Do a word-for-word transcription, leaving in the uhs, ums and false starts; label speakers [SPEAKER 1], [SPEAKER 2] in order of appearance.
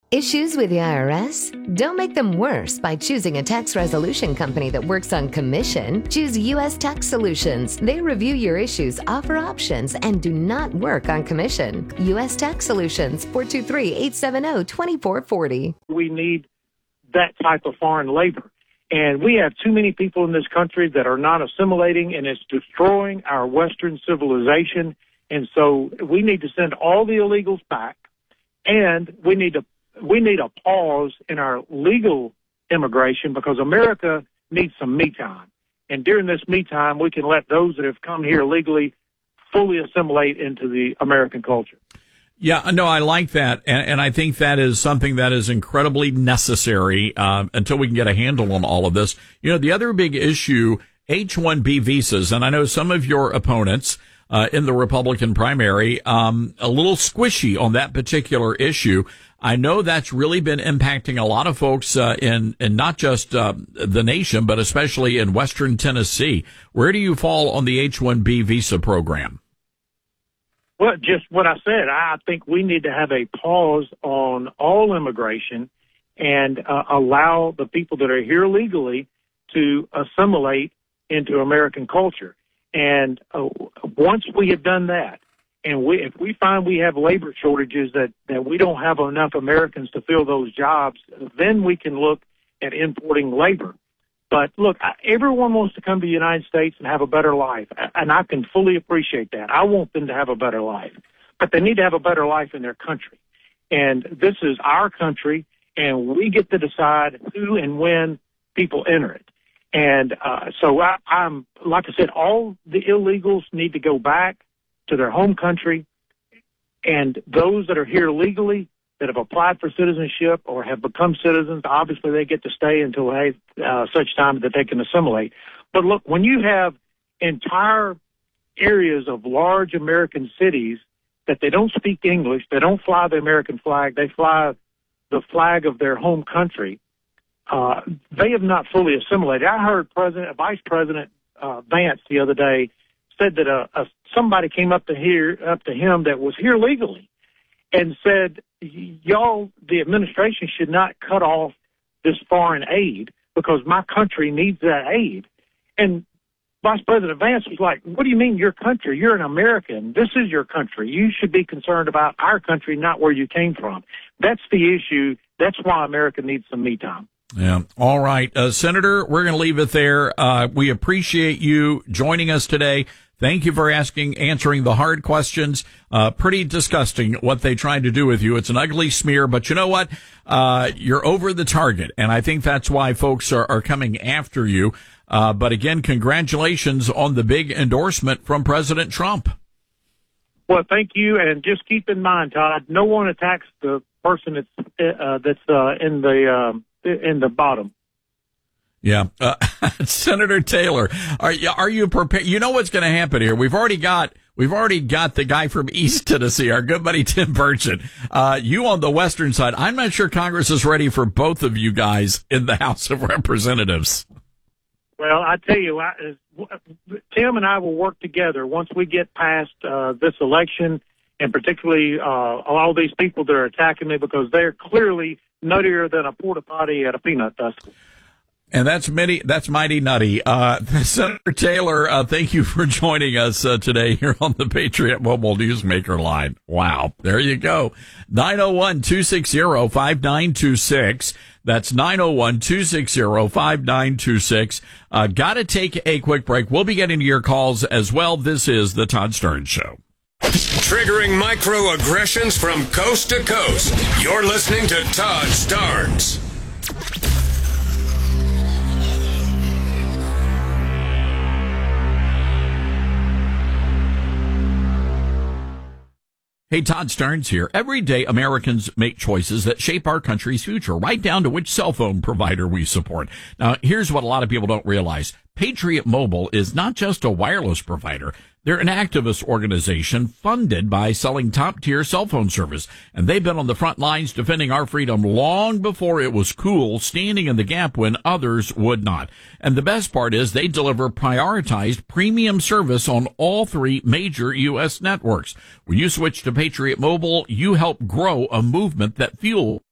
[SPEAKER 1] Issues with the I R S? Don't make them worse by choosing a tax resolution company that works on commission. Choose U S Tax Solutions. They review your issues, offer options, and do not work on commission. U S Tax Solutions, four two three, eight seven zero, two four four zero.
[SPEAKER 2] We need that type of foreign labor. And we have too many people in this country that are not assimilating, and it's destroying our Western civilization. And so we need to send all the illegals back, and we need to we need a pause in our legal immigration because America needs some me time. And during this me time, we can let those that have come here legally fully assimilate into the American culture.
[SPEAKER 3] Yeah, no, I like that. And, and I think that is something that is incredibly necessary uh, until we can get a handle on all of this. You know, the other big issue, H one B visas, and I know some of your opponents uh, in the Republican primary, um, a little squishy on that particular issue. I know that's really been impacting a lot of folks uh, in, in not just uh, the nation, but especially in Western Tennessee. Where do you fall on the H one B visa program?
[SPEAKER 2] Well, just what I said, I think we need to have a pause on all immigration and uh, allow the people that are here legally to assimilate into American culture. And uh, once we have done that, and we, if we find we have labor shortages that, that we don't have enough Americans to fill those jobs, then we can look at importing labor. But look, everyone wants to come to the United States and have a better life, and I can fully appreciate that. I want them to have a better life, but they need to have a better life in their country. And this is our country, and we get to decide who and when people enter it. And uh, so I, I'm, like I said, all the illegals need to go back to their home country, and those that are here legally that have applied for citizenship or have become citizens, obviously they get to stay until hey, uh, such time that they can assimilate. But look, when you have entire areas of large American cities that they don't speak English, they don't fly the American flag, they fly the flag of their home country, uh, they have not fully assimilated. I heard President, Vice President uh, Vance the other day said that uh, uh, somebody came up to here, up to him that was here legally and said, y'all, the administration should not cut off this foreign aid because my country needs that aid. And Vice President Vance was like, what do you mean your country? You're an American. This is your country. You should be concerned about our country, not where you came from. That's the issue. That's why America needs some me time.
[SPEAKER 3] Yeah. All right. Uh, Senator, we're going to leave it there. Uh, we appreciate you joining us today. Thank you for asking, answering the hard questions. Uh, pretty disgusting what they tried to do with you. It's an ugly smear, but you know what? Uh, you're over the target. And I think that's why folks are, are coming after you. Uh, but again, congratulations on the big endorsement from President Trump.
[SPEAKER 2] Well, thank you. And just keep in mind, Todd, no one attacks the person that's, uh, that's, uh, in the, um, in the bottom.
[SPEAKER 3] Yeah. Uh, Senator Taylor, are you, are you prepared? You know what's going to happen here. We've already got, we've already got the guy from East Tennessee, our good buddy Tim Burchett. Uh, you on the Western side. I'm not sure Congress is ready for both of you guys in the House of Representatives.
[SPEAKER 2] Well, I tell you, I, Tim and I will work together once we get past, uh, this election, and particularly, uh, all these people that are attacking me because they're clearly nuttier than a porta potty at a peanut festival.
[SPEAKER 3] And that's many, that's mighty nutty. Uh, Senator Taylor, uh, thank you for joining us uh, today here on the Patriot Mobile Newsmaker line. Wow. There you go. nine oh one, two six zero, five nine two six. That's nine oh one, two six zero, five nine two six. Uh, gotta take a quick break. We'll be getting to your calls as well. This is the Todd Starnes Show.
[SPEAKER 4] Triggering microaggressions from coast to coast. You're listening to Todd Starnes.
[SPEAKER 3] Hey, Todd Starnes here. Every day, Americans make choices that shape our country's future, right down to which cell phone provider we support. Now, here's what a lot of people don't realize. Patriot Mobile is not just a wireless provider. They're an activist organization funded by selling top-tier cell phone service, and they've been on the front lines defending our freedom long before it was cool, standing in the gap when others would not. And the best part is they deliver prioritized premium service on all three major U S networks. When you switch to Patriot Mobile, you help grow a movement that fuels